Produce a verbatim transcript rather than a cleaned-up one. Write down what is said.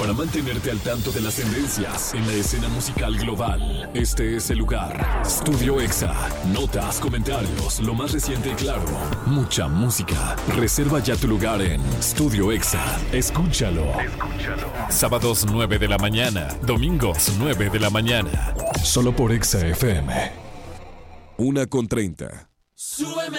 para mantenerte al tanto de las tendencias en la escena musical global. Este es el lugar. Studio Exa. Notas, comentarios, lo más reciente y claro. Mucha música. Reserva ya tu lugar en Studio Exa. Escúchalo. Escúchalo. Sábados nueve de la mañana. Domingos nueve de la mañana. Solo por Exa F M. Una con treinta.